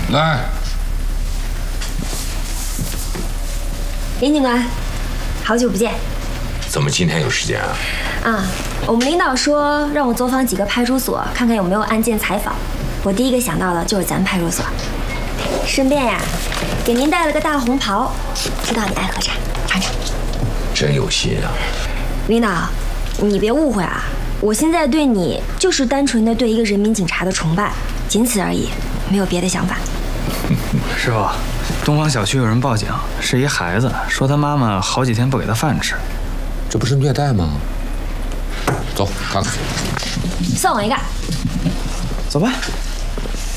来， 林警官，好久不见。 怎么今天有时间啊？ 我们领导说让我走访几个派出所，看看有没有案件采访。我第一个想到的就是咱们派出所，顺便呀，给您带了个大红袍，知道你爱喝茶，尝尝。 真有心啊！ 领导，你别误会啊，我现在对你就是单纯的对一个人民警察的崇拜，仅此而已，没有别的想法。 师傅，东方小区有人报警，是一孩子说他妈妈好几天不给他饭吃， 这不是虐待吗？走，看看。 算我一个。 走吧。